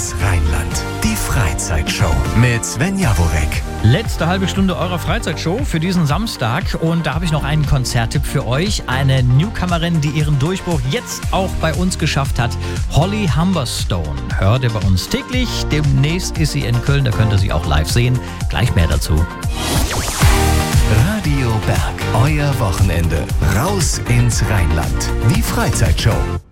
ins Rheinland. Die Freizeitshow mit Sven Jaworek. Letzte halbe Stunde eurer Freizeitshow für diesen Samstag. Und da habe ich noch einen Konzerttipp für euch. Eine Newcomerin, die ihren Durchbruch jetzt auch bei uns geschafft hat. Holly Humberstone. Hört ihr bei uns täglich. Demnächst ist sie in Köln. Da könnt ihr sie auch live sehen. Gleich mehr dazu. Radio Berg. Euer Wochenende. Raus ins Rheinland. Die Freizeitshow.